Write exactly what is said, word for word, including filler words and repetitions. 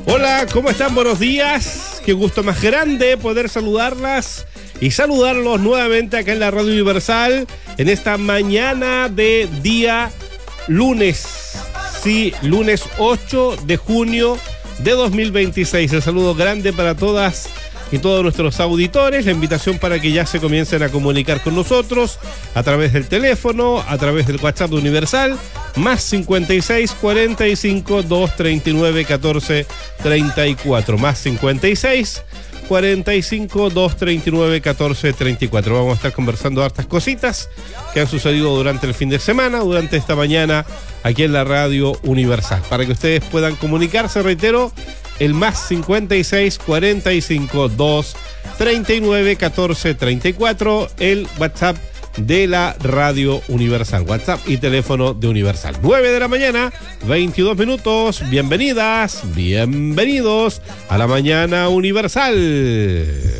Hola, ¿cómo están? Buenos días. Qué gusto más grande poder saludarlas y saludarlos nuevamente acá en la Radio Universal en esta mañana de día lunes. Sí, lunes ocho de junio de dos mil veintiséis. El saludo grande para todas y todos nuestros auditores. La invitación para que ya se comiencen a comunicar con nosotros a través del teléfono, a través del WhatsApp de Universal, más cincuenta y seis, cuarenta y cinco, doscientos treinta y nueve, catorce, treinta y cuatro, más cincuenta y seis, cuarenta y cinco, doscientos treinta y nueve, catorce, treinta y cuatro. Vamos a estar conversando hartas cositas que han sucedido durante el fin de semana, durante esta mañana, aquí en la Radio Universal. Para que ustedes puedan comunicarse, reitero, el más cincuenta y seis, cuarenta y cinco, doscientos treinta y nueve, catorce, treinta y cuatro, el WhatsApp de la Radio Universal, WhatsApp y teléfono de Universal. nueve de la mañana, veintidós minutos. Bienvenidas, bienvenidos a la Mañana Universal.